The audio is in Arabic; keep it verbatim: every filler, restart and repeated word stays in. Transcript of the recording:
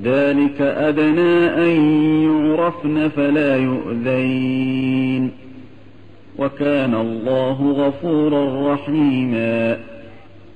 ذلك أدنى أن يعرفن فلا يؤذين وكان الله غفورا رحيما.